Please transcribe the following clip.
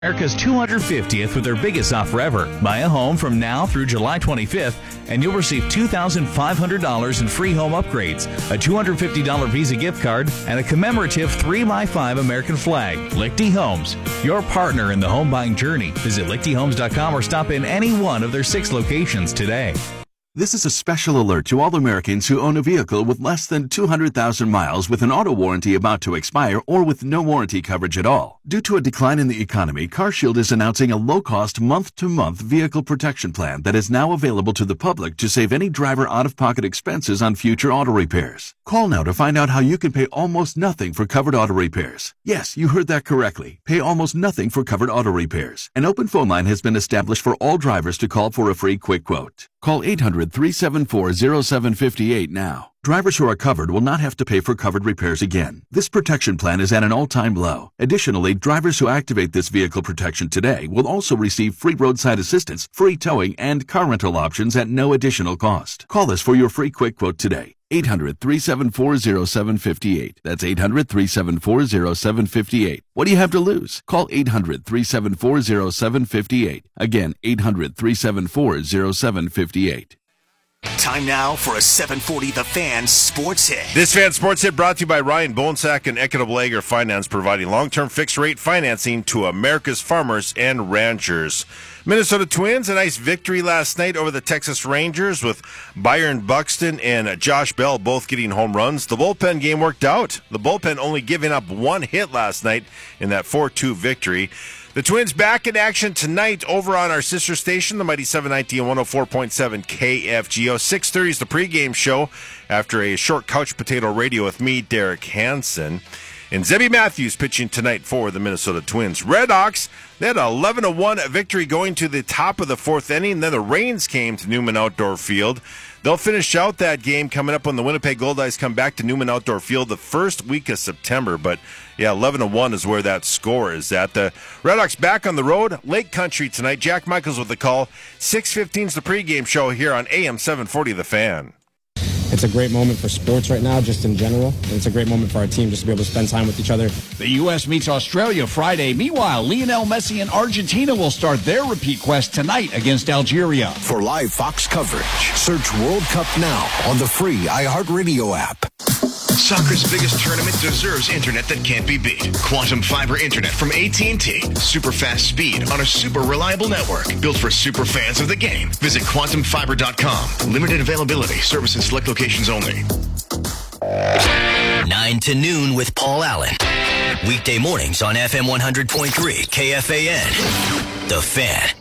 America's 250th with their biggest offer ever. Buy a home from now through July 25th, and you'll receive $2,500 in free home upgrades, a $250 Visa gift card, and a commemorative 3x5 American flag. Lichty Homes, your partner in the home buying journey. Visit lichtyhomes.com or stop in any one of their 6 locations today. This is a special alert to all Americans who own a vehicle with less than 200,000 miles with an auto warranty about to expire or with no warranty coverage at all. Due to a decline in the economy, CarShield is announcing a low-cost month-to-month vehicle protection plan that is now available to the public to save any driver out-of-pocket expenses on future auto repairs. Call now to find out how you can pay almost nothing for covered auto repairs. Yes, you heard that correctly. Pay almost nothing for covered auto repairs. An open phone line has been established for all drivers to call for a free quick quote. Call 800-374-0758 now. Drivers who are covered will not have to pay for covered repairs again. This protection plan is at an all-time low. Additionally, drivers who activate this vehicle protection today will also receive free roadside assistance, free towing, and car rental options at no additional cost. Call us for your free quick quote today. 800-374-0758. That's 800-374-0758. What do you have to lose? Call 800-374-0758. Again, 800-374-0758. Time now for a 740 The Fan Sports Hit. This Fan Sports Hit brought to you by Ryan Bonsack and Equitable Agri Finance, providing long-term fixed-rate financing to America's farmers and ranchers. Minnesota Twins, a nice victory last night over the Texas Rangers with Byron Buxton and Josh Bell both getting home runs. The bullpen game worked out. The bullpen only giving up 1 hit last night in that 4-2 victory. The Twins back in action tonight over on our sister station, the Mighty 790 and 104.7 KFGO. 6:30 is the pregame show after a short couch potato radio with me, Derek Hansen. And Zebby Matthews pitching tonight for the Minnesota Twins. Redhawks, they had an 11-1 victory going to the top of the 4th inning. Then the rains came to Newman Outdoor Field. They'll finish out that game coming up when the Winnipeg Goldeyes come back to Newman Outdoor Field the first week of September. But, yeah, 11-1 is where that score is at. The Redhawks back on the road, Lake Country tonight. Jack Michaels with the call. 6:15 is the pregame show here on AM 740 The Fan. It's a great moment for sports right now, just in general. And it's a great moment for our team just to be able to spend time with each other. The U.S. meets Australia Friday. Meanwhile, Lionel Messi and Argentina will start their repeat quest tonight against Algeria. For live Fox coverage, search World Cup now on the free iHeartRadio app. Soccer's biggest tournament deserves internet that can't be beat. Quantum Fiber Internet from AT&T. Super fast speed on a super reliable network. Built for super fans of the game. Visit quantumfiber.com. Limited availability. Service in select locations only. 9 to noon with Paul Allen. Weekday mornings on FM 100.3 KFAN. The Fan.